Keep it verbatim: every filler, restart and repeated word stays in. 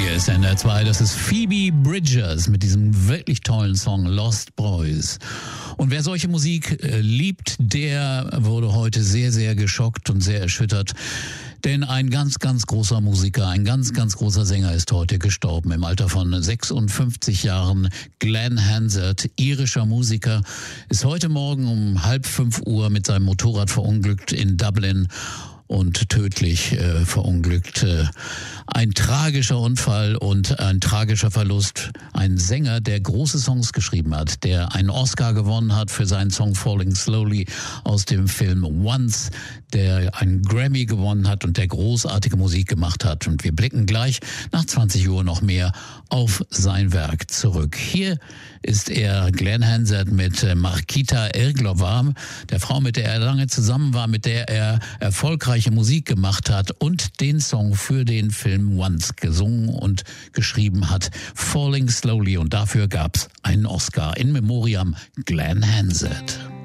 Hier ist N R zwei, das ist Phoebe Bridgers mit diesem wirklich tollen Song Lost Boys. Und wer solche Musik äh, liebt, der wurde heute sehr, sehr geschockt und sehr erschüttert. Denn ein ganz, ganz großer Musiker, ein ganz, ganz großer Sänger ist heute gestorben. Im Alter von sechsundfünfzig Jahren. Glenn Hansard, irischer Musiker, ist heute Morgen um halb fünf Uhr mit seinem Motorrad verunglückt in Dublin und tödlich äh, verunglückt. Äh, ein tragischer Unfall und ein tragischer Verlust. Ein Sänger, der große Songs geschrieben hat, der einen Oscar gewonnen hat für seinen Song Falling Slowly aus dem Film Once, der einen Grammy gewonnen hat und der großartige Musik gemacht hat. Und wir blicken gleich nach zwanzig Uhr noch mehr auf sein Werk zurück. Hier ist er, Glenn Hansard, mit Markita Irglova, der Frau, mit der er lange zusammen war, mit der er erfolgreiche Musik gemacht hat und den Song für den Film Once gesungen und geschrieben hat, Falling Slowly. Und dafür gab's einen Oscar. In Memoriam Glenn Hansard.